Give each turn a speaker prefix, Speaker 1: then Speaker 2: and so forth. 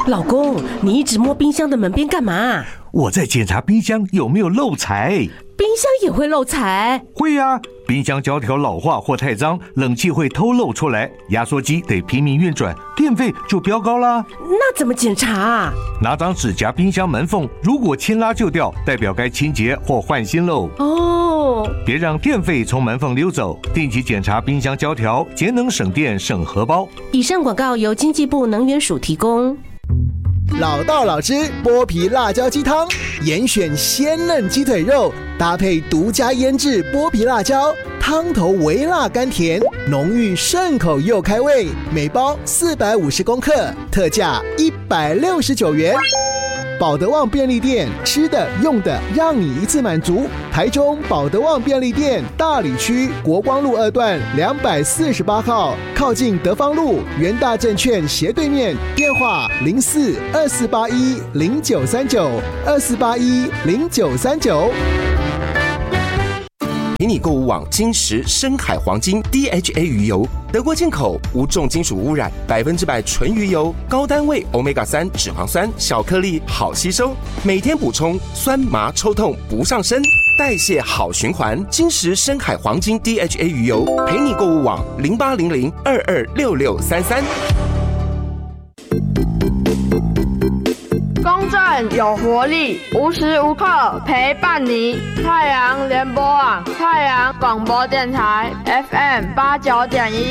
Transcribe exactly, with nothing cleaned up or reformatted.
Speaker 1: 老公，你一直摸冰箱的门边干嘛？
Speaker 2: 我在检查冰箱有没有漏财。
Speaker 1: 冰箱也会漏财？
Speaker 2: 会呀、啊，冰箱胶条老化或太脏，冷气会偷漏出来，压缩机得拼命运转，电费就飙高啦。
Speaker 1: 那怎么检查啊？
Speaker 2: 拿张纸夹冰箱门缝，如果轻拉就掉，代表该清洁或换新喽。
Speaker 1: 哦，
Speaker 2: 别让电费从门缝溜走，定期检查冰箱胶条，节能省电省荷包。
Speaker 1: 以上广告由经济部能源署提供。
Speaker 3: 老道老汁剥皮辣椒鸡汤，严选鲜嫩鸡腿肉，搭配独家腌制剥皮辣椒，汤头微辣甘甜，浓郁顺口又开胃。每包四百五十公克，特价一百六十九元。保德旺便利店，吃的用的让你一次满足。台中保德旺便利店大里区国光路二段两百四十八号，靠近德芳路元大证券斜对面。电话零四二四八一零九三九二四八一零九三九。
Speaker 4: 陪你购物网金石深海黄金 D H A 鱼油，德国进口，无重金属污染，百分之百纯鱼油，高单位 欧米伽三 脂肪酸，小颗粒好吸收，每天补充，酸麻抽痛不上身，代谢好循环。金石深海黄金 D H A 鱼油，陪你购物网零八零零二二六六三三。
Speaker 5: 公正有活力，无时无刻陪伴你。太阳联播网，太阳广播电台 F M 八九点一。